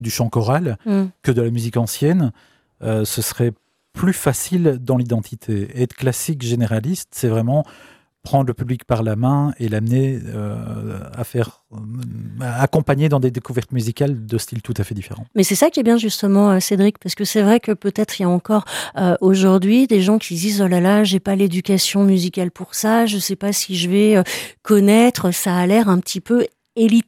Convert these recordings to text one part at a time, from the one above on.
du chant choral que de la musique ancienne, ce serait plus facile dans l'identité. Être classique généraliste, c'est vraiment prendre le public par la main et l'amener à accompagner dans des découvertes musicales de styles tout à fait différents. Mais c'est ça qui est bien justement, Cédric, parce que c'est vrai que peut-être il y a encore aujourd'hui des gens qui disent « Oh là là, j'ai pas l'éducation musicale pour ça, je sais pas si je vais connaître, ça a l'air un petit peu élitiste ».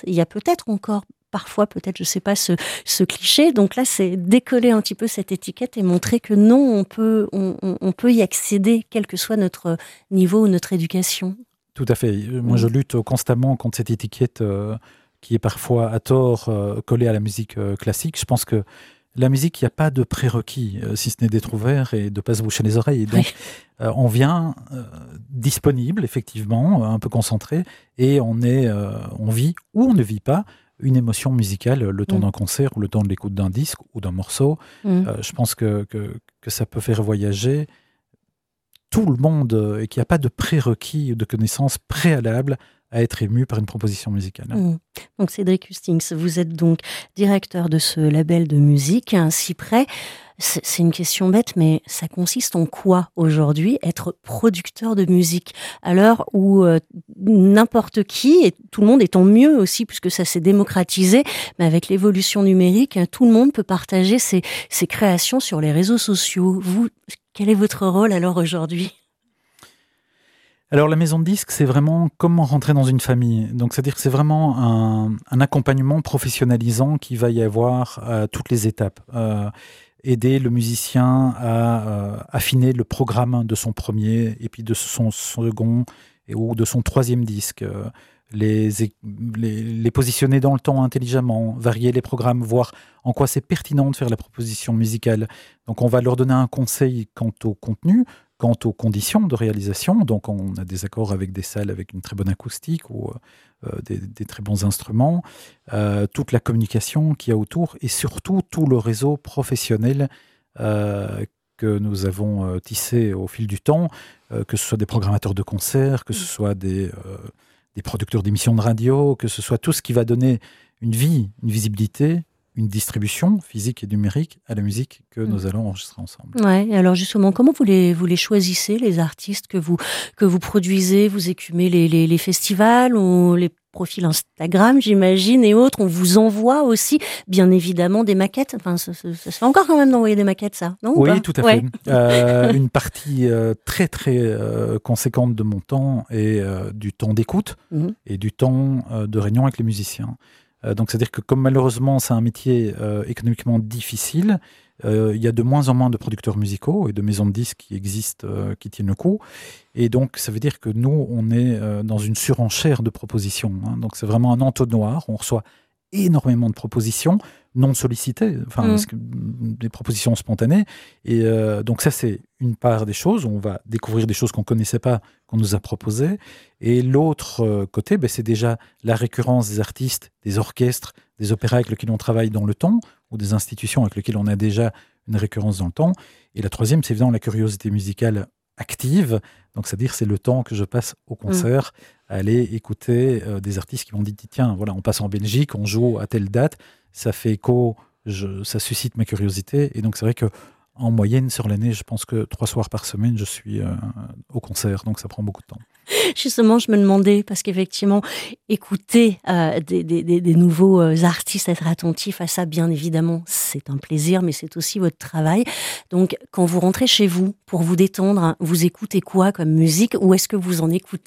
Il y a peut-être encore parfois, peut-être, je sais pas, ce cliché. Donc là, c'est décoller un petit peu cette étiquette et montrer que non, on peut y accéder, quel que soit notre niveau ou notre éducation. Tout à fait. Moi, je lutte constamment contre cette étiquette qui est parfois à tort collée à la musique classique. Je pense que la musique, il n'y a pas de prérequis, si ce n'est d'être ouvert et de ne pas se boucher les oreilles. Et donc, on vient disponible, effectivement, un peu concentré, et on vit ou on ne vit pas une émotion musicale le temps d'un concert ou le temps de l'écoute d'un disque ou d'un morceau. Je pense que ça peut faire voyager tout le monde et qu'il n'y a pas de prérequis ou de connaissances préalables à être ému par une proposition musicale. Donc Cédric Hustings, vous êtes donc directeur de ce label de musique, Cyprès. C'est une question bête, mais ça consiste en quoi aujourd'hui être producteur de musique à l'heure où n'importe qui, et tout le monde, et tant mieux aussi puisque ça s'est démocratisé, mais avec l'évolution numérique, tout le monde peut partager ses créations sur les réseaux sociaux. Vous, quel est votre rôle alors aujourd'hui ? Alors la maison de disques, c'est vraiment comment rentrer dans une famille. Donc c'est-à-dire que c'est vraiment un accompagnement professionnalisant qui va y avoir à toutes les étapes. Aider le musicien à affiner le programme de son premier et puis de son second ou de son troisième disque. Les positionner dans le temps intelligemment, varier les programmes, voir en quoi c'est pertinent de faire la proposition musicale. Donc on va leur donner un conseil quant au contenu, quant aux conditions de réalisation. Donc on a des accords avec des salles avec une très bonne acoustique ou des très bons instruments, toute la communication qu'il y a autour et surtout tout le réseau professionnel que nous avons tissé au fil du temps, que ce soit des programmateurs de concerts, que ce soit des producteurs d'émissions de radio, que ce soit tout ce qui va donner une vie, une visibilité, une distribution physique et numérique à la musique que nous allons enregistrer ensemble. Ouais, et alors justement, comment vous les choisissez, les artistes que vous produisez? Vous écumez les festivals ou les profils Instagram, j'imagine, et autres. On vous envoie aussi, bien évidemment, des maquettes. Enfin, ça se fait encore quand même d'envoyer des maquettes, ça, non? Oui, tout à fait. Une partie très, très conséquente de mon temps est du temps d'écoute et du temps de réunion avec les musiciens. Donc, c'est-à-dire que comme malheureusement, c'est un métier économiquement difficile, il y a de moins en moins de producteurs musicaux et de maisons de disques qui existent, qui tiennent le coup. Et donc, ça veut dire que nous, on est dans une surenchère de propositions. Donc, c'est vraiment un entonnoir. On reçoit énormément de propositions non sollicitées, des propositions spontanées. Et donc ça, c'est une part des choses. On va découvrir des choses qu'on ne connaissait pas, qu'on nous a proposées. Et l'autre côté, c'est déjà la récurrence des artistes, des orchestres, des opéras avec lesquels on travaille dans le temps, ou des institutions avec lesquelles on a déjà une récurrence dans le temps. Et la troisième, c'est évidemment la curiosité musicale active. Donc, c'est-à-dire, c'est le temps que je passe au concert, à aller écouter des artistes qui m'ont dit, tiens, voilà, on passe en Belgique, on joue à telle date, ça fait écho, ça suscite ma curiosité. Et donc, c'est vrai qu'en moyenne, sur l'année, je pense que 3 soirs par semaine, je suis au concert. Donc, ça prend beaucoup de temps. Justement, je me demandais, parce qu'effectivement, écouter des nouveaux artistes, être attentif à ça, bien évidemment, c'est un plaisir, mais c'est aussi votre travail. Donc, quand vous rentrez chez vous, pour vous détendre, vous écoutez quoi comme musique, ou est-ce que vous en écoutez ?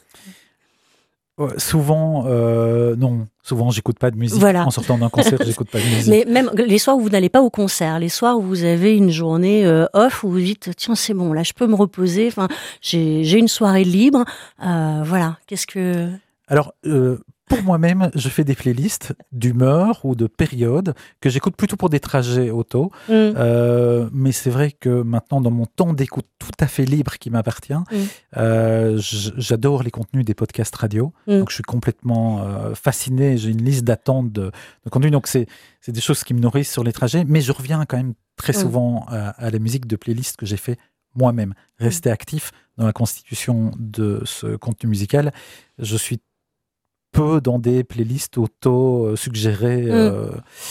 Souvent, non. Souvent, j'écoute pas de musique. Voilà. En sortant d'un concert, j'écoute pas de musique. Mais même les soirs où vous n'allez pas au concert, les soirs où vous avez une journée off, où vous dites, tiens, c'est bon, là, je peux me reposer. Enfin, j'ai une soirée libre. Voilà. Qu'est-ce que... Alors, pour moi-même, je fais des playlists d'humeur ou de période que j'écoute plutôt pour des trajets auto. Mais c'est vrai que maintenant, dans mon temps d'écoute tout à fait libre qui m'appartient, j'adore les contenus des podcasts radio. Donc, je suis complètement fasciné. J'ai une liste d'attente de contenus. Donc, c'est des choses qui me nourrissent sur les trajets. Mais je reviens quand même très souvent à la musique de playlists que j'ai fait moi-même. Rester actif dans la constitution de ce contenu musical. Je suis peu dans des playlists auto-suggérées